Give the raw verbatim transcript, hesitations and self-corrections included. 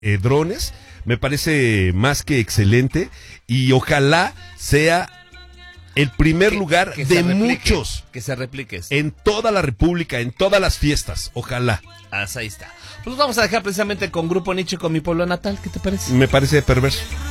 eh, drones, me parece más que excelente y ojalá sea el primer que, lugar que de replique, muchos. Que se replique. En toda la República, en todas las fiestas, ojalá. Ahí está. Pues vamos a dejar precisamente con Grupo Nietzsche, con Mi Pueblo Natal, ¿qué te parece? Me parece perverso.